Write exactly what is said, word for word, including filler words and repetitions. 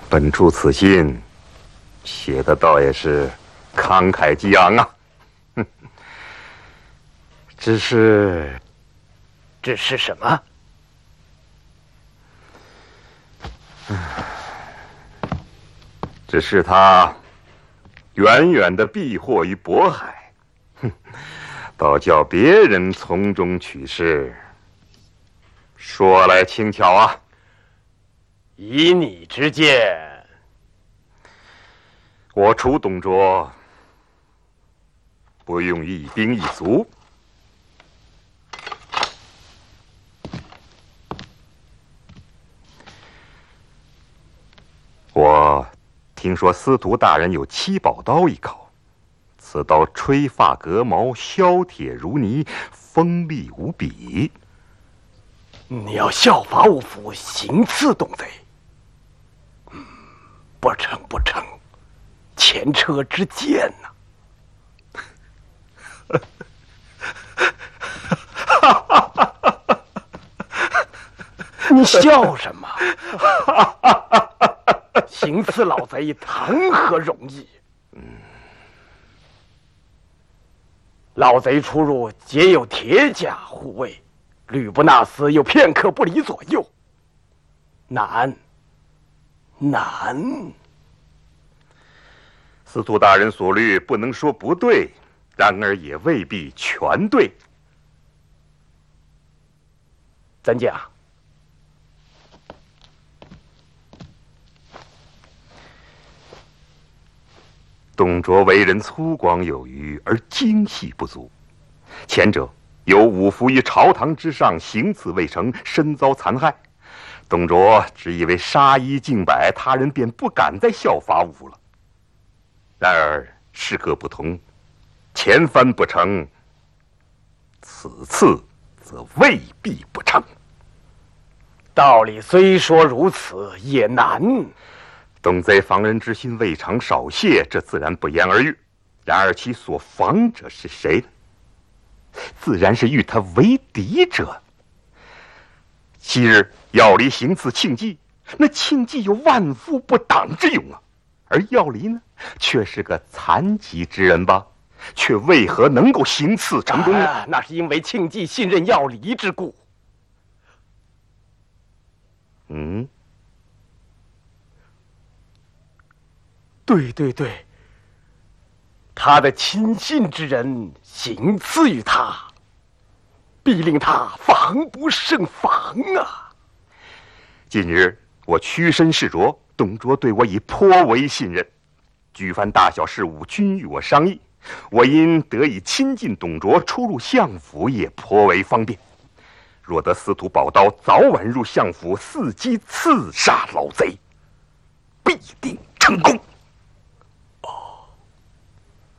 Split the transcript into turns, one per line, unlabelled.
本初此信写的倒也是慷慨激昂啊，哼，只是，
只是什么？
只是他远远的避祸于渤海，哼，倒叫别人从中取势。说来轻巧啊，
以你之见，
我楚董卓不用一兵一卒，我听说司徒大人有七宝刀一口，此刀吹发革毛，削铁如泥，锋利无比。
你要效法我府，行刺董贼？嗯，不成不成，前车之鉴呐、啊！你笑什么？行刺老贼谈何容易？嗯，老贼出入皆有铁甲护卫，吕布那厮又片刻不离左右，难难。
司徒大人所虑不能说不对，然而也未必全对。
怎讲？
董卓为人粗犷有余，而精细不足。前者有五伏于朝堂之上，行刺未成，身遭残害。董卓只以为杀一儆百，他人便不敢再效法吾了。然而时刻不同，前番不成，此次则未必不成。
道理虽说如此，也难。
董贼防人之心未尝少泄，这自然不言而喻。然而其所防者是谁呢？自然是与他为敌者。昔日药离行刺庆忌，那庆忌有万夫不挡之勇啊，而药离呢，却是个残疾之人吧，却为何能够行刺成功呢？
啊、那是因为庆忌信任药离之故。
嗯，
对对对，他的亲信之人行刺于他，必令他防不胜防啊！
近日我屈身示卓，董卓对我已颇为信任，举凡大小事务均与我商议，我因得以亲近董卓，出入相府也颇为方便。若得司徒宝刀早晚入相府，伺机刺杀老贼，必定成功。